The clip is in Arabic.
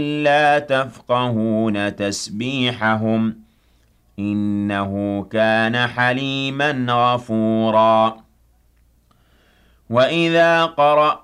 لا تفقهون تسبيحهم إنه كان حليما غفورا وإذا قرأت